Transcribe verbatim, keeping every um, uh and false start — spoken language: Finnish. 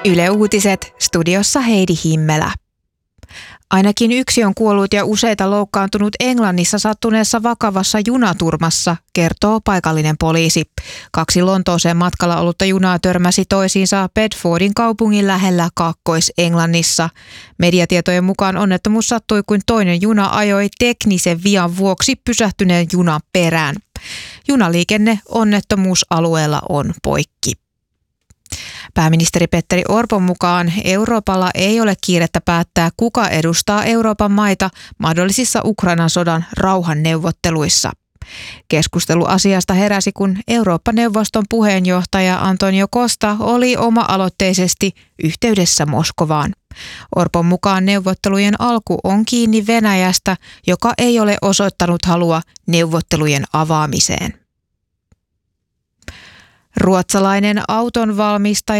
Yle Uutiset, studiossa Heidi Himmelä. Ainakin yksi on kuollut ja useita loukkaantunut Englannissa sattuneessa vakavassa junaturmassa, kertoo paikallinen poliisi. Kaksi Lontooseen matkalla ollutta junaa törmäsi toisiinsa Bedfordin kaupungin lähellä Kaakkois-Englannissa. Mediatietojen mukaan onnettomuus sattui, kun toinen juna ajoi teknisen vian vuoksi pysähtyneen junan perään. Junaliikenne onnettomuusalueella on poikki. Pääministeri Petteri Orpon mukaan Euroopalla ei ole kiirettä päättää, kuka edustaa Euroopan maita mahdollisissa Ukrainan sodan rauhanneuvotteluissa. Keskustelu asiasta heräsi, kun Eurooppa-neuvoston puheenjohtaja Antonio Costa oli oma-aloitteisesti yhteydessä Moskovaan. Orpon mukaan neuvottelujen alku on kiinni Venäjästä, joka ei ole osoittanut halua neuvottelujen avaamiseen. Ruotsalainen autonvalmistaja